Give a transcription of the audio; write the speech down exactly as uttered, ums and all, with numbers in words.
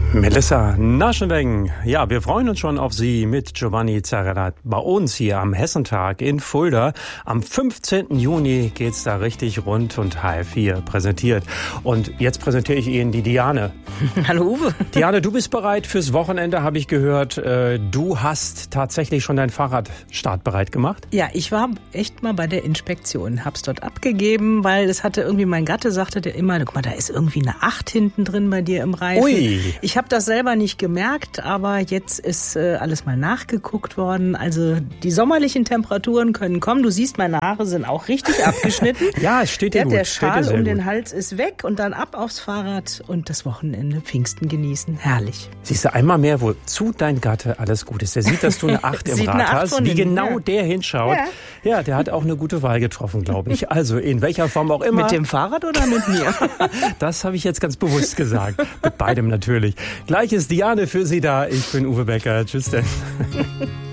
Melissa Naschenweng. Ja, wir freuen uns schon auf Sie mit Giovanni Zarella bei uns hier am Hessentag in Fulda. Am fünfzehnten Juni geht's da richtig rund und H F vier präsentiert. Und jetzt präsentiere ich Ihnen die Diane. Hallo Uwe. Diane, du bist bereit fürs Wochenende, habe ich gehört. Du hast tatsächlich schon dein Fahrrad startbereit gemacht? Ja, ich war echt mal bei der Inspektion, hab's dort abgegeben, weil es hatte irgendwie, mein Gatte sagte der immer, guck mal, da ist irgendwie eine acht hinten drin bei dir im Reifen. Ui. Ich habe das selber nicht gemerkt, aber jetzt ist äh, alles mal nachgeguckt worden. Also die sommerlichen Temperaturen können kommen. Du siehst, meine Haare sind auch richtig abgeschnitten. Ja, es steht dir der, gut. Der Steht Schal dir um gut. den Hals ist weg und dann ab aufs Fahrrad und das Wochenende Pfingsten genießen. Herrlich. Siehst du einmal mehr, wozu dein Gatte alles gut ist. Der sieht, dass du eine acht im Sieht Rad eine Acht hast, von wie hinten, genau ja. der hinschaut. Ja. Ja, der hat auch eine gute Wahl getroffen, glaube ich. Also in welcher Form auch immer. Mit dem Fahrrad oder mit mir? Das habe ich jetzt ganz bewusst gesagt. Mit beidem natürlich. Gleich ist Diane für Sie da. Ich bin Uwe Becker. Tschüss denn.